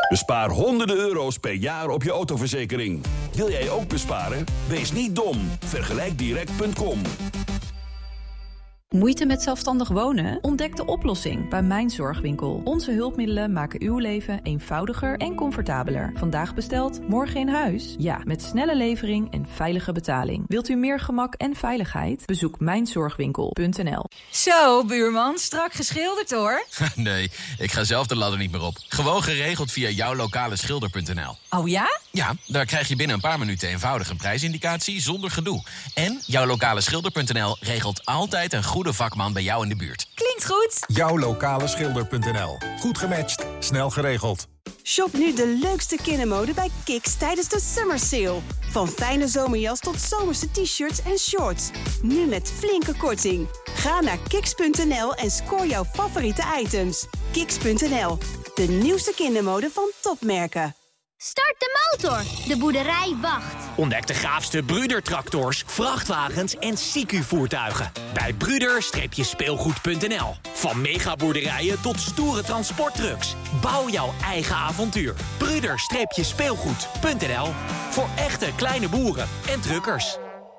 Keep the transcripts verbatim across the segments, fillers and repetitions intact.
Bespaar honderden euro's per jaar op je autoverzekering. Wil jij ook besparen? Wees niet dom. Vergelijk direct punt com. Moeite met zelfstandig wonen? Ontdek de oplossing bij Mijn Zorgwinkel. Onze hulpmiddelen maken uw leven eenvoudiger en comfortabeler. Vandaag besteld, morgen in huis? Ja, met snelle levering en veilige betaling. Wilt u meer gemak en veiligheid? Bezoek mijn zorgwinkel punt n l. Zo, buurman, strak geschilderd hoor. Nee, ik ga zelf de ladder niet meer op. Gewoon geregeld via jouw lokale schilder punt n l. Oh ja? Ja, daar krijg je binnen een paar minuten eenvoudig een prijsindicatie zonder gedoe. En jouw lokale schilder punt n l regelt altijd een goede vakman bij jou in de buurt. Klinkt goed. jouw lokale schilder punt n l. Goed gematcht, snel geregeld. Shop nu de leukste kindermode bij Kiks tijdens de Summer Sale. Van fijne zomerjas tot zomerse t-shirts en shorts. Nu met flinke korting. Ga naar kiks punt n l en scoor jouw favoriete items. Kiks punt n l, de nieuwste kindermode van topmerken. Start de motor. De boerderij wacht. Ontdek de gaafste Brüder-tractors, vrachtwagens en S I C U-voertuigen. Bij Brüder speelgoed punt n l. Van megaboerderijen tot stoere transporttrucks. Bouw jouw eigen avontuur. Brüder speelgoed punt n l. Voor echte kleine boeren en truckers.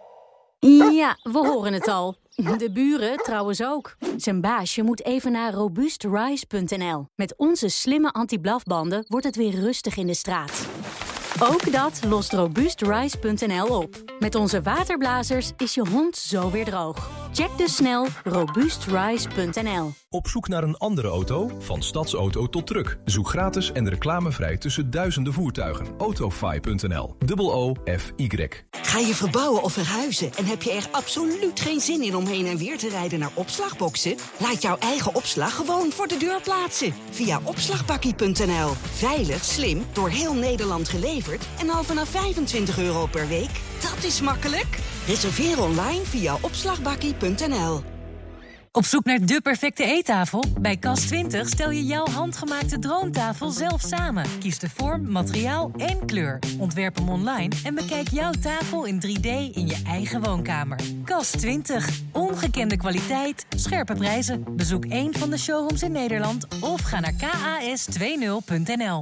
Ja, we horen het al. De buren trouwens ook. Zijn baasje moet even naar robust rise punt n l. Met onze slimme anti-blafbanden wordt het weer rustig in de straat. Ook dat lost robust rise punt n l op. Met onze waterblazers is je hond zo weer droog. Check dus snel robust rise punt n l. Op zoek naar een andere auto? Van stadsauto tot truck. Zoek gratis en reclamevrij tussen duizenden voertuigen. autofy punt n l. O F Y. Ga je verbouwen of verhuizen en heb je er absoluut geen zin in om heen en weer te rijden naar opslagboxen? Laat jouw eigen opslag gewoon voor de deur plaatsen. Via opslagbakkie punt n l. Veilig, slim, door heel Nederland geleverd en al vanaf vijfentwintig euro per week. Dat is makkelijk. Reserveer online via opslagbakkie punt n l. Op zoek naar de perfecte eettafel? Bij Kast twintig stel je jouw handgemaakte droomtafel zelf samen. Kies de vorm, materiaal en kleur. Ontwerp hem online en bekijk jouw tafel in drie D in je eigen woonkamer. Kast twintig. Ongekende kwaliteit, scherpe prijzen. Bezoek één van de showrooms in Nederland of ga naar k a s twintig punt n l.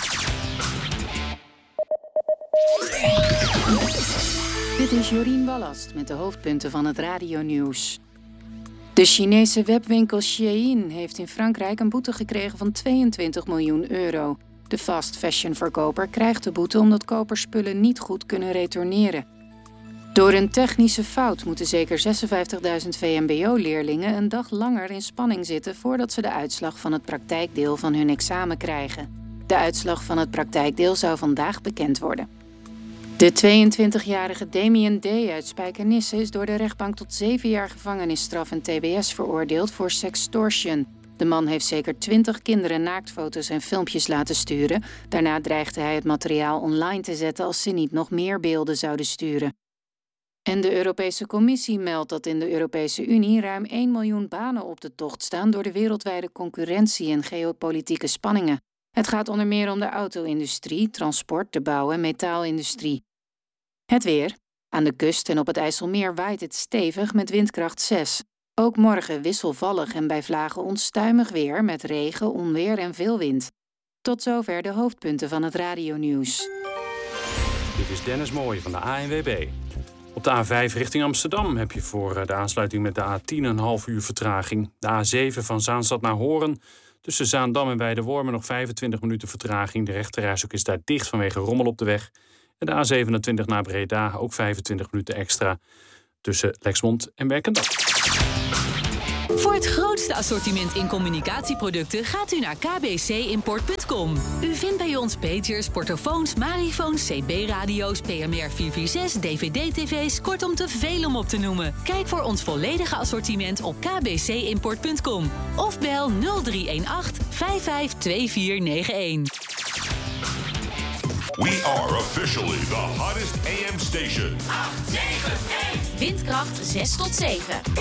Dit is Jorien Ballast met de hoofdpunten van het radionieuws. De Chinese webwinkel Shein heeft in Frankrijk een boete gekregen van tweeëntwintig miljoen euro. De fast fashion verkoper krijgt de boete omdat kopers spullen niet goed kunnen retourneren. Door een technische fout moeten zeker zesenvijftigduizend V M B O-leerlingen een dag langer in spanning zitten voordat ze de uitslag van het praktijkdeel van hun examen krijgen. De uitslag van het praktijkdeel zou vandaag bekend worden. De tweeëntwintigjarige Damien D. uit Spijkenisse is door de rechtbank tot zeven jaar gevangenisstraf en T B S veroordeeld voor sextortion. De man heeft zeker twintig kinderen naaktfoto's en filmpjes laten sturen. Daarna dreigde hij het materiaal online te zetten als ze niet nog meer beelden zouden sturen. En de Europese Commissie meldt dat in de Europese Unie ruim één miljoen banen op de tocht staan door de wereldwijde concurrentie en geopolitieke spanningen. Het gaat onder meer om de auto-industrie, transport, de bouw- en metaalindustrie. Het weer. Aan de kust en op het IJsselmeer waait het stevig met windkracht zes. Ook morgen wisselvallig en bij vlagen onstuimig weer met regen, onweer en veel wind. Tot zover de hoofdpunten van het radionieuws. Dit is Dennis Mooij van de A N W B. Op de A vijf richting Amsterdam heb je voor de aansluiting met de A tien een half uur vertraging. De A zeven van Zaanstad naar Hoorn. Tussen Zaandam en Weidewormen nog vijfentwintig minuten vertraging. De rechterrijstrook is daar dicht vanwege rommel op de weg. En de A zevenentwintig naar Breda ook vijfentwintig minuten extra. Tussen Lexmond en Werkendam. Voor het grootste assortiment in communicatieproducten gaat u naar k b c import punt com. U vindt bij ons pagers, portofoons, marifoons, C B-radio's, P M R vierhonderdzesenzestig, D V D-tv's, kortom te veel om op te noemen. Kijk voor ons volledige assortiment op k b c import punt com of bel nul drie een acht vijf vijf twee vier negen een. We are officially the hottest A M station. acht negen één. Windkracht zes tot zeven.